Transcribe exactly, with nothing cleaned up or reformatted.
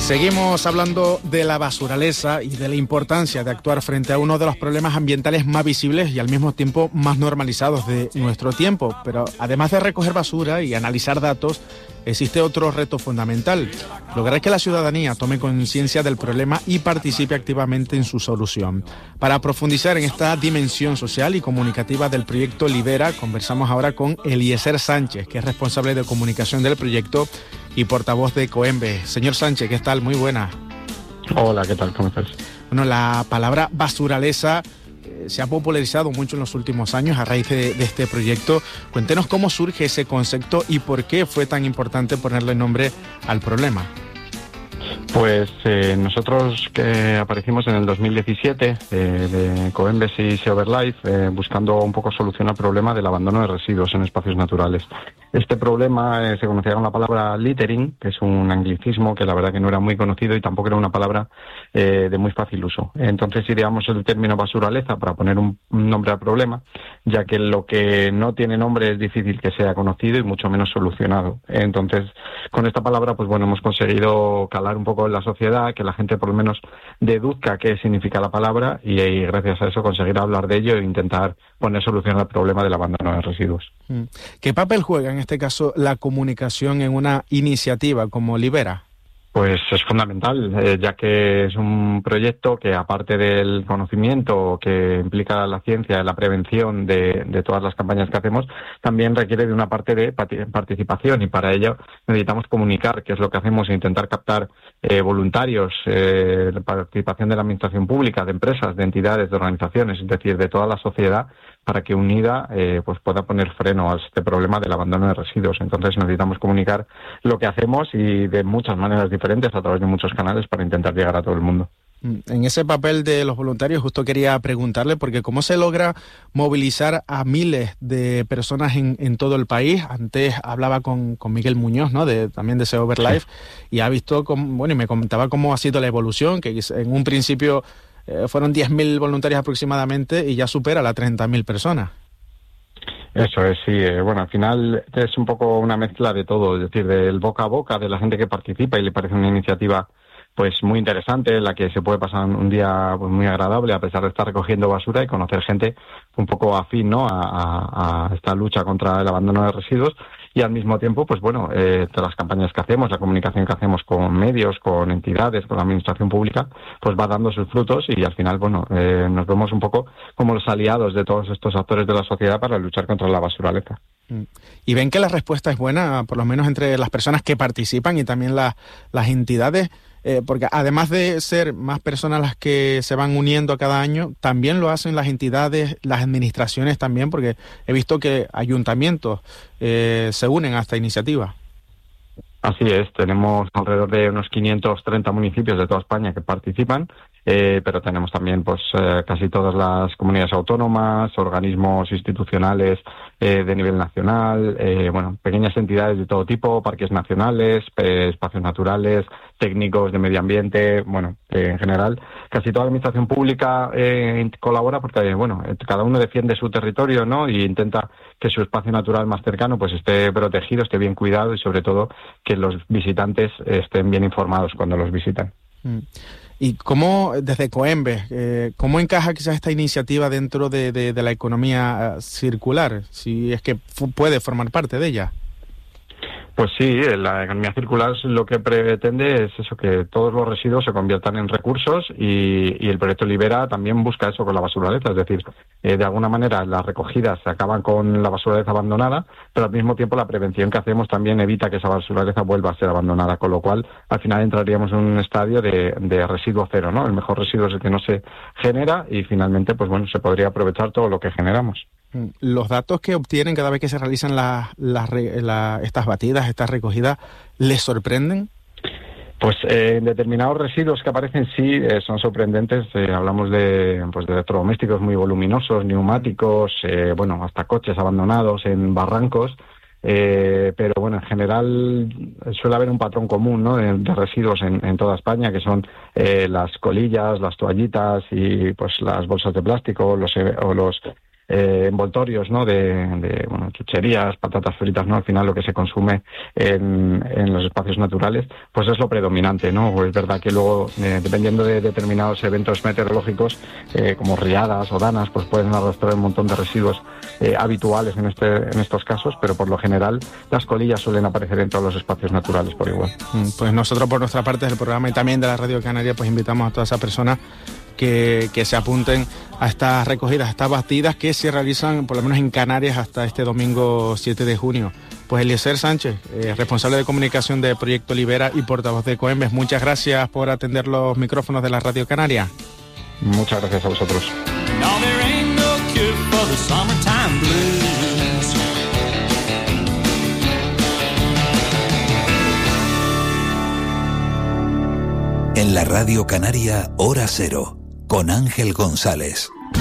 Seguimos hablando de la basuraleza y de la importancia de actuar frente a uno de los problemas ambientales más visibles y al mismo tiempo más normalizados de nuestro tiempo. Pero además de recoger basura y analizar datos, existe otro reto fundamental: lograr que la ciudadanía tome conciencia del problema y participe activamente en su solución. Para profundizar en esta dimensión social y comunicativa del proyecto Libera, conversamos ahora con Eliezer Sánchez, que es responsable de comunicación del proyecto y portavoz de Coembe. Señor Sánchez, ¿qué tal? Muy buena. Hola, ¿qué tal? ¿Cómo estás? Bueno, la palabra basuraleza eh, se ha popularizado mucho en los últimos años a raíz de, de este proyecto. Cuéntenos cómo surge ese concepto y por qué fue tan importante ponerle nombre al problema. Pues eh, nosotros que aparecimos en el dos mil diecisiete eh, de Coembes y Seoverlife eh, buscando un poco solucionar el problema del abandono de residuos en espacios naturales. Este problema eh, se conocía con la palabra littering, que es un anglicismo que la verdad que no era muy conocido y tampoco era una palabra eh, de muy fácil uso. Entonces ideamos el término basuraleza para poner un, un nombre al problema, ya que lo que no tiene nombre es difícil que sea conocido y mucho menos solucionado. Entonces, con esta palabra, pues bueno, hemos conseguido calar un poco en la sociedad, que la gente por lo menos deduzca qué significa la palabra y, y gracias a eso conseguir hablar de ello e intentar poner solución al problema del abandono de residuos. ¿Qué papel juega en este caso la comunicación en una iniciativa como Libera? Pues es fundamental, eh, ya que es un proyecto que, aparte del conocimiento que implica la ciencia y la prevención de, de todas las campañas que hacemos, también requiere de una parte de participación, y para ello necesitamos comunicar qué es lo que hacemos e intentar captar eh, voluntarios, eh, la participación de la administración pública, de empresas, de entidades, de organizaciones, es decir, de toda la sociedad, para que unida eh, pues pueda poner freno a este problema del abandono de residuos. Entonces necesitamos comunicar lo que hacemos y de muchas maneras diferentes a través de muchos canales para intentar llegar a todo el mundo. En ese papel de los voluntarios justo quería preguntarle, porque ¿cómo se logra movilizar a miles de personas en, en todo el país? Antes hablaba con, con Miguel Muñoz, ¿no? de, también de Seoverlife, sí. Y ha visto, cómo, bueno, y me comentaba cómo ha sido la evolución, que en un principio eh, fueron diez mil voluntarios aproximadamente y ya supera las treinta mil personas. Eso es, sí. Eh, bueno, al final es un poco una mezcla de todo, es decir, del boca a boca de la gente que participa y le parece una iniciativa pues muy interesante, en la que se puede pasar un día pues, muy agradable a pesar de estar recogiendo basura y conocer gente un poco afín, ¿no? a, a, a esta lucha contra el abandono de residuos, y al mismo tiempo, pues bueno, eh, todas las campañas que hacemos, la comunicación que hacemos con medios, con entidades, con la administración pública, pues va dando sus frutos y al final, bueno, eh, nos vemos un poco como los aliados de todos estos actores de la sociedad para luchar contra la basuraleza. ¿Y ven que la respuesta es buena, por lo menos entre las personas que participan y también la, las entidades? Eh, porque además de ser más personas las que se van uniendo cada año, también lo hacen las entidades, las administraciones también, porque he visto que ayuntamientos eh, se unen a esta iniciativa. Así es, tenemos alrededor de unos quinientos treinta municipios de toda España que participan, eh, pero tenemos también pues eh, casi todas las comunidades autónomas, organismos institucionales eh, de nivel nacional, eh, bueno, pequeñas entidades de todo tipo, parques nacionales, eh, espacios naturales, técnicos de medio ambiente, bueno, eh, en general casi toda la administración pública eh, colabora porque, bueno, cada uno defiende su territorio, ¿no? Y intenta que su espacio natural más cercano pues esté protegido, esté bien cuidado y sobre todo que los visitantes estén bien informados cuando los visitan. ¿Y cómo, desde Coembe, eh, cómo encaja quizás esta iniciativa dentro de, de, de la economía circular, si es que f- puede formar parte de ella? Pues sí, la economía circular lo que pretende es eso, que todos los residuos se conviertan en recursos, y, y el proyecto Libera también busca eso con la basuraleza, es decir, eh, de alguna manera las recogidas se acaban con la basuraleza abandonada, pero al mismo tiempo la prevención que hacemos también evita que esa basuraleza vuelva a ser abandonada, con lo cual al final entraríamos en un estadio de, de residuo cero, ¿no? El mejor residuo es el que no se genera y finalmente, pues bueno, se podría aprovechar todo lo que generamos. Los datos que obtienen cada vez que se realizan las, las, la, estas batidas, estas recogidas, ¿les sorprenden? Pues eh, en determinados residuos que aparecen sí eh, son sorprendentes. Eh, hablamos de, pues, de electrodomésticos muy voluminosos, neumáticos, eh, bueno, hasta coches abandonados en barrancos. Eh, pero bueno, en general suele haber un patrón común, ¿no? de, de residuos en, en toda España, que son eh, las colillas, las toallitas y pues las bolsas de plástico los, o los eh, envoltorios, ¿no? De, de bueno, chucherías, patatas fritas, ¿no? Al final lo que se consume en, en los espacios naturales, pues es lo predominante, ¿no? Pues es verdad que luego, eh, dependiendo de determinados eventos meteorológicos, eh, como riadas o danas, pues pueden arrastrar un montón de residuos eh, habituales en, este, en estos casos, pero por lo general las colillas suelen aparecer en todos los espacios naturales por igual. Pues nosotros por nuestra parte del programa y también de la Radio Canaria, pues invitamos a todas esas personas Que, que se apunten a estas recogidas, a estas batidas que se realizan por lo menos en Canarias hasta este domingo siete de junio. Pues Eliezer Sánchez, eh, responsable de comunicación de Proyecto Libera y portavoz de Coembes, muchas gracias por atender los micrófonos de la Radio Canaria. Muchas gracias a vosotros. En la Radio Canaria, Hora Cero, con Ángel González.